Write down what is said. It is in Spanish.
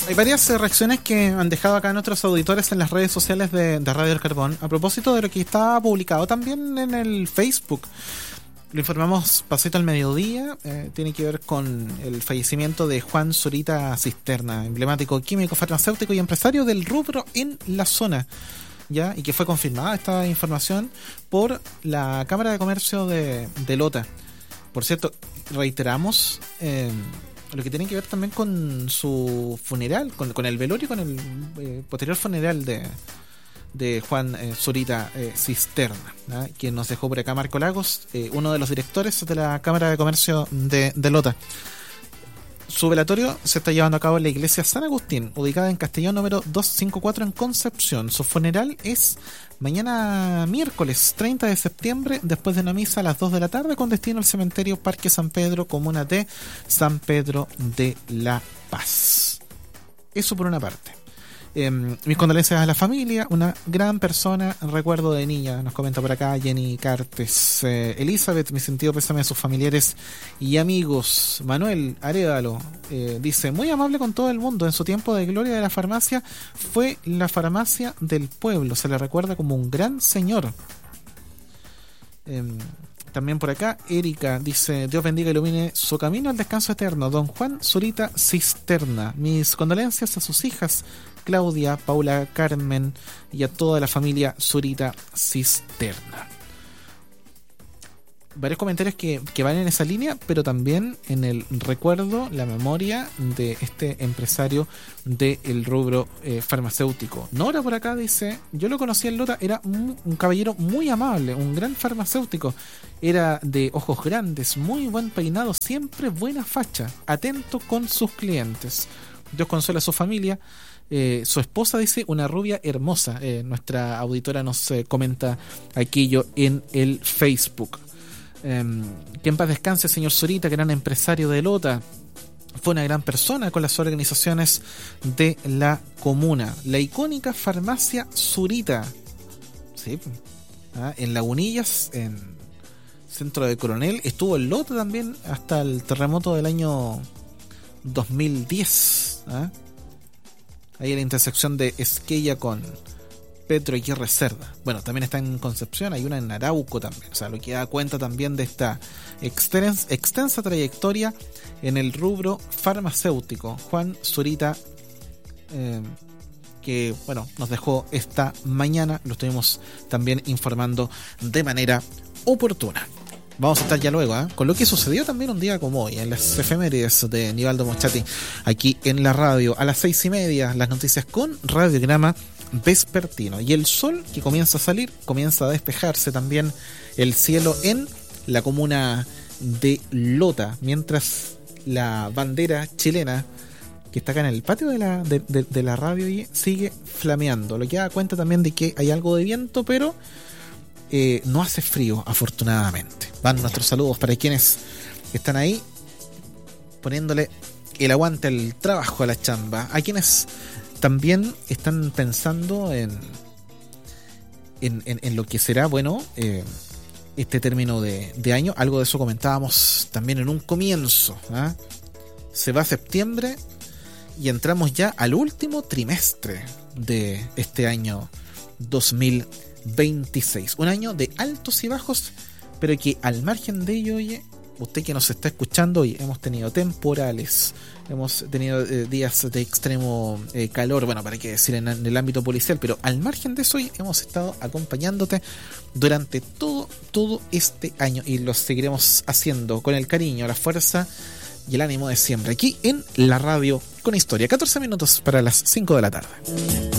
Hay varias reacciones que han dejado acá nuestros auditores en las redes sociales de Radio El Carbón a propósito de lo que está publicado también en el Facebook. Lo informamos pasito al mediodía. Tiene que ver con el fallecimiento de Juan Zurita Cisterna, emblemático químico, farmacéutico y empresario del rubro en la zona, ¿ya? Y que fue confirmada esta información por la Cámara de Comercio de Lota. Por cierto, reiteramos lo que tiene que ver también con su funeral, con el velorio y con el posterior funeral de Juan Zurita Cisterna, ¿no? Quien nos dejó por acá Marco Lagos, uno de los directores de la Cámara de Comercio de Lota. Su velatorio se está llevando a cabo en la iglesia San Agustín, ubicada en Castellón número 254 en Concepción. Su funeral es mañana miércoles 30 de septiembre, después de una misa a las 2 de la tarde, con destino al cementerio Parque San Pedro, comuna de San Pedro de la Paz. Eso por una parte. Mis condolencias a la familia, una gran persona, recuerdo de niña, nos comenta por acá Jenny Cartes. Elizabeth, mi sentido pésame a sus familiares y amigos. Manuel Arévalo dice, muy amable con todo el mundo, en su tiempo de gloria de la farmacia fue la farmacia del pueblo, se le recuerda como un gran señor. También por acá Erika dice, Dios bendiga y ilumine su camino al descanso eterno, don Juan Zurita Cisterna. Mis condolencias a sus hijas Claudia, Paula, Carmen y a toda la familia Zurita Cisterna. Varios comentarios que van en esa línea, pero también en el recuerdo, la memoria de este empresario del rubro farmacéutico. Nora por acá dice, yo lo conocí en Lota, era un caballero muy amable, un gran farmacéutico, era de ojos grandes, muy buen peinado, siempre buena facha, atento con sus clientes. Dios consuela a su familia. Su esposa dice, una rubia hermosa. Nuestra auditora nos comenta aquello en el Facebook. Que en paz descanse señor Zurita, gran empresario de Lota, fue una gran persona con las organizaciones de la comuna. La icónica farmacia Zurita, ¿sí? En Lagunillas, en Centro de Coronel, estuvo en Lota también hasta el terremoto del año 2010, ahí en la intersección de Esquella con Petro y Aguirre Cerda. Bueno, también está en Concepción, hay una en Arauco también. O sea, lo que da cuenta también de esta extensa trayectoria en el rubro farmacéutico. Juan Zurita, que bueno, nos dejó esta mañana, lo estuvimos también informando de manera oportuna. Vamos a estar ya luego con lo que sucedió también un día como hoy, en las efemérides de Nivaldo Moschati, aquí en la radio, a las 6:30, las noticias con radiograma vespertino. Y el sol que comienza a salir, comienza a despejarse también el cielo en la comuna de Lota, mientras la bandera chilena que está acá en el patio de la radio sigue flameando, lo que da cuenta también de que hay algo de viento, pero no hace frío, afortunadamente. Van nuestros saludos para quienes están ahí poniéndole el aguante al trabajo, a la chamba, a quienes también están pensando en lo que será, bueno, este término de año. Algo de eso comentábamos también en un comienzo, Se va septiembre y entramos ya al último trimestre de este año 2026, un año de altos y bajos, pero que al margen de ello, oye, usted que nos está escuchando, hoy hemos tenido temporales, hemos tenido días de extremo calor, bueno, para qué decir en el ámbito policial, pero al margen de eso, hoy hemos estado acompañándote durante todo este año y lo seguiremos haciendo con el cariño, la fuerza y el ánimo de siempre, aquí en la radio con historia. 14 minutos para las 5 de la tarde.